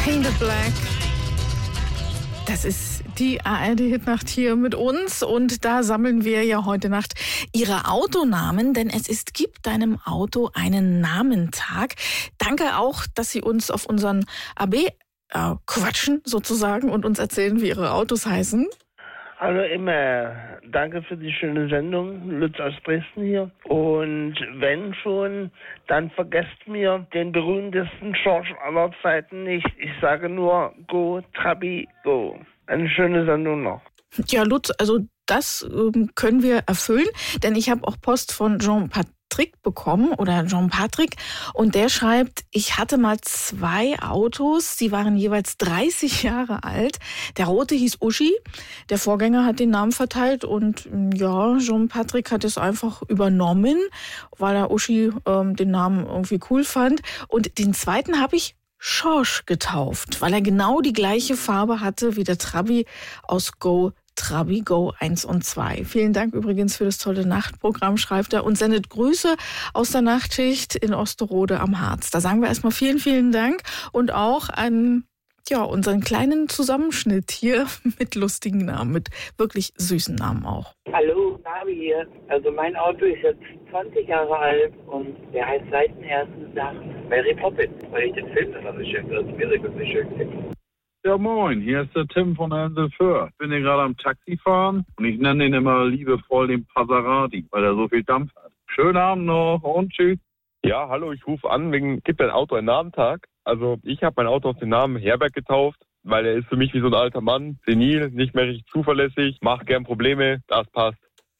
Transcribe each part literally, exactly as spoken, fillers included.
Painted Black. Das ist die A R D-Hitnacht hier mit uns und da sammeln wir ja heute Nacht Ihre Autonamen, denn es ist Gib deinem Auto einen Namentag. Danke auch, dass Sie uns auf unseren A B äh, quatschen sozusagen und uns erzählen, wie Ihre Autos heißen. Hallo immer, danke für die schöne Sendung, Lutz aus Dresden hier. Und wenn schon, dann vergesst mir den berühmtesten George aller Zeiten nicht. Ich sage nur Go, Trabi, Go. Eine schöne Sendung noch. Ja, Lutz, also das ähm, können wir erfüllen, denn ich habe auch Post von Jean-Patrick bekommen oder Jean-Patrick und der schreibt, ich hatte mal zwei Autos, die waren jeweils dreißig Jahre alt. Der rote hieß Uschi, der Vorgänger hat den Namen verteilt und ja, Jean-Patrick hat es einfach übernommen, weil er Uschi ähm, den Namen irgendwie cool fand. Und den zweiten habe ich Schorsch getauft, weil er genau die gleiche Farbe hatte wie der Trabi aus Go Trabi Go eins und zwei. Vielen Dank übrigens für das tolle Nachtprogramm, schreibt er und sendet Grüße aus der Nachtschicht in Osterode am Harz. Da sagen wir erstmal vielen, vielen Dank und auch an ja, unseren kleinen Zusammenschnitt hier mit lustigen Namen, mit wirklich süßen Namen auch. Hallo, Navi hier. Also mein Auto ist jetzt zwanzig Jahre alt und der heißt seit dem ersten Tag Mary Poppins, weil ich den Film dann so schön, also mir so schön finde. Ja moin, hier ist der Tim von der Insel Föhr. Ich bin hier gerade am Taxifahren und ich nenne ihn immer liebevoll den Passerati, weil er so viel Dampf hat. Schönen Abend noch und tschüss. Ja, hallo, ich rufe an wegen Gib dein Auto einen Namentag. Also ich habe mein Auto auf den Namen Herbert getauft, weil er ist für mich wie so ein alter Mann, senil, nicht mehr richtig zuverlässig, macht gern Probleme, das passt.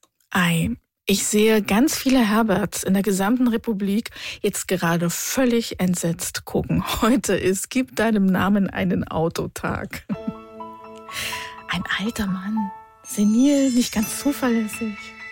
Ei. Ich sehe ganz viele Herberts in der gesamten Republik jetzt gerade völlig entsetzt gucken. Heute ist Gib deinem Namen einen Autotag. Ein alter Mann, senil, nicht ganz zuverlässig.